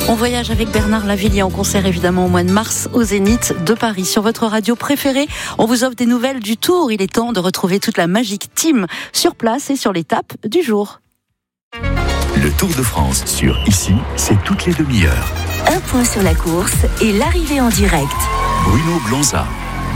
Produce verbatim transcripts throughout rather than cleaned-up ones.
On voyage avec Bernard Lavilliers en concert évidemment au mois de mars au Zénith de Paris. Sur votre radio préférée, on vous offre des nouvelles du Tour. Il est temps de retrouver toute la Magic Team sur place et sur l'étape du jour. Le Tour de France sur Ici, c'est toutes les demi-heures. Un point sur la course et l'arrivée en direct. Bruno Blanza.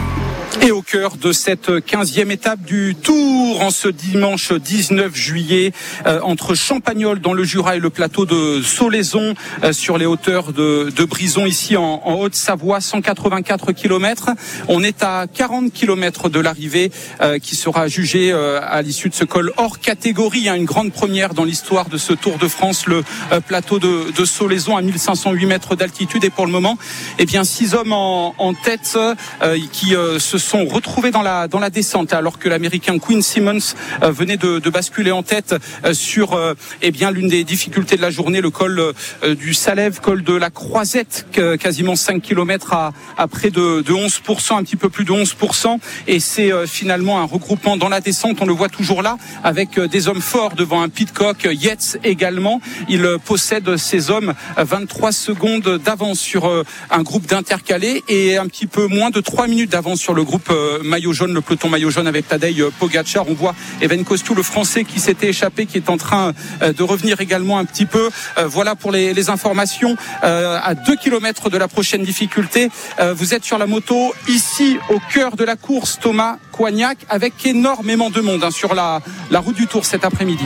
Et au cœur de cette quinzième étape du Tour, en ce dimanche dix-neuf juillet, euh, entre Champagnole dans le Jura et le plateau de Solaison, euh, sur les hauteurs de, de Brison, ici en, en Haute-Savoie, cent quatre-vingt-quatre kilomètres. On est à quarante kilomètres de l'arrivée, euh, qui sera jugée euh, à l'issue de ce col hors catégorie, hein, une grande première dans l'histoire de ce Tour de France, le euh, plateau de, de Solaison à mille cinq cent huit mètres d'altitude. Et pour le moment, eh bien, six hommes en, en tête euh, qui euh, se sont retrouvés dans la dans la descente, alors que l'Américain Quinn Simmons euh, venait de, de basculer en tête euh, sur euh, eh bien l'une des difficultés de la journée, le col euh, du Salève, col de la Croisette, que, quasiment cinq kilomètres à, à près de, de onze pour cent, un petit peu plus de onze pour cent, et c'est euh, finalement un regroupement dans la descente. On le voit toujours là, avec euh, des hommes forts devant un Pidcock, Yates également. Il euh, possède, ces hommes, vingt-trois secondes d'avance sur euh, un groupe d'intercalés et un petit peu moins de trois minutes d'avance sur le groupe euh, maillot jaune, le peloton maillot jaune avec Tadej Pogacar. On voit Evan Costou, le Français qui s'était échappé, qui est en train euh, de revenir également un petit peu. Euh, voilà pour les, les informations. Euh, à deux kilomètres de la prochaine difficulté, euh, vous êtes sur la moto, ici au cœur de la course, Thomas Coignac, avec énormément de monde, hein, sur la, la route du Tour cet après-midi.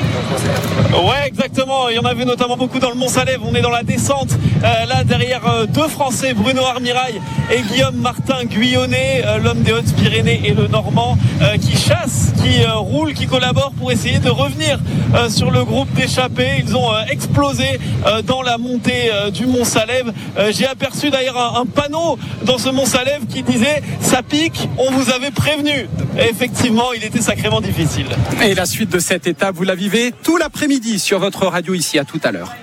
Ouais, exactement. Il y en avait notamment beaucoup dans le Mont-Salève. On est dans la descente. Euh, là, derrière euh, deux Français, Bruno Armirail et Guillaume Martin Guyonnet, euh, l'homme des Hautes-Pyrénées et le Normand, euh, qui chassent, qui euh, roulent, qui collaborent pour essayer de revenir euh, sur le groupe d'échappés. Ils ont euh, explosé euh, dans la montée euh, du Mont-Salève. Euh, j'ai aperçu d'ailleurs un, un panneau dans ce Mont-Salève qui disait « Ça pique, on vous avait prévenu ». Et effectivement, il était sacrément difficile. Et la suite de cette étape, vous la vivez tout l'après-midi sur votre radio ici. À tout à l'heure.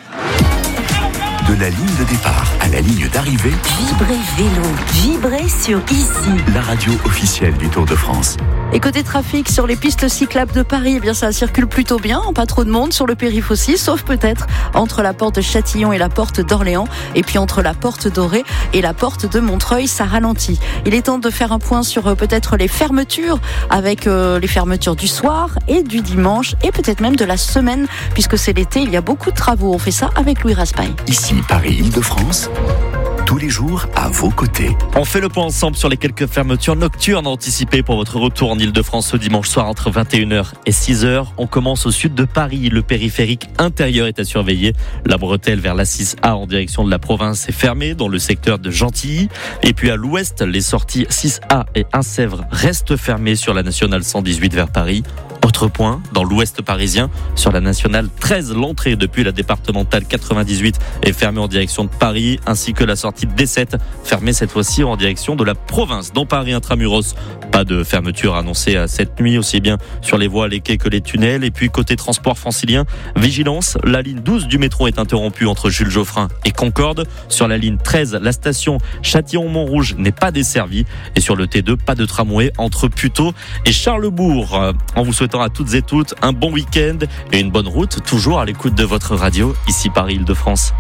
De la ligne de départ à la ligne d'arrivée, Vibrez vélo, vibrez sur Ici. la radio officielle du Tour de France. Et côté trafic, sur les pistes cyclables de Paris, eh bien ça circule plutôt bien, pas trop de monde sur le périph' aussi, sauf peut-être entre la porte de Châtillon et la porte d'Orléans, et puis entre la porte Dorée et la porte de Montreuil, ça ralentit. Il est temps de faire un point sur euh, peut-être les fermetures, avec euh, les fermetures du soir et du dimanche, et peut-être même de la semaine, puisque c'est l'été, il y a beaucoup de travaux. On fait ça avec Louis Raspail. Ici Paris-Île-de-France, tous les jours à vos côtés. On fait le point ensemble sur les quelques fermetures nocturnes anticipées pour votre retour en Île-de-France ce dimanche soir entre vingt et une heures et six heures. On commence au sud de Paris. Le périphérique intérieur est à surveiller. La bretelle vers la six A en direction de la province est fermée dans le secteur de Gentilly. Et puis à l'ouest, les sorties six A et un Sèvres restent fermées sur la nationale cent dix-huit vers Paris. Autre point, dans l'ouest parisien, sur la nationale treize, l'entrée depuis la départementale quatre-vingt-dix-huit est fermée en direction de Paris, ainsi que la sortie D sept, fermée cette fois-ci en direction de la province. Dans Paris intramuros, pas de fermeture annoncée à cette nuit, aussi bien sur les voies, les quais que les tunnels. Et puis côté transport francilien, vigilance, la ligne douze du métro est interrompue entre Jules Geoffrin et Concorde. Sur la ligne treize, la station Châtillon-Montrouge n'est pas desservie. Et sur le T deux, pas de tramway entre Puteaux et Charlesbourg. En vous souhaitant à toutes et toutes un bon week-end et une bonne route, toujours à l'écoute de votre radio, ici Paris-Île-de-France.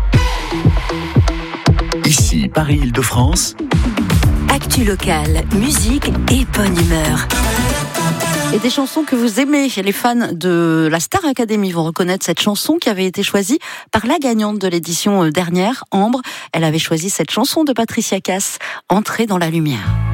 Ici Paris-Île-de-France, Actu locale, musique et bonne humeur. Et des chansons que vous aimez. Les fans de la Star Academy vont reconnaître cette chanson qui avait été choisie par la gagnante de l'édition dernière, Ambre. Elle avait choisi cette chanson de Patricia Cass, Entrer dans la lumière.